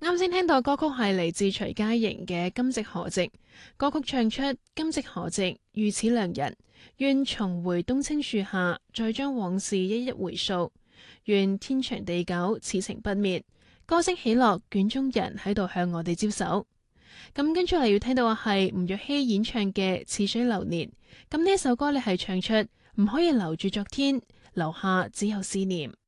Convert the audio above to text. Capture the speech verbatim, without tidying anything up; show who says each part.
Speaker 1: 啱先聽到歌曲係嚟自徐佳瑩嘅《今夕何夕》，歌曲唱出今夕何夕，遇此良人，願重回冬青樹下，再將往事一一回溯，願天長地久，此情不滅。歌聲喜樂，卷中人喺度向我哋招手。咁跟住嚟要聽到嘅係吳若希演唱嘅《似水流年》。咁呢一首歌你係唱出唔可以留住昨天，留下只有思念。